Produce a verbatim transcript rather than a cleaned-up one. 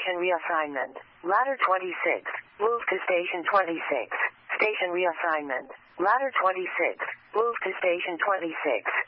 Station reassignment. Ladder twenty-six. Move to station twenty-six. Station reassignment. Ladder twenty-six. Move to station twenty-six.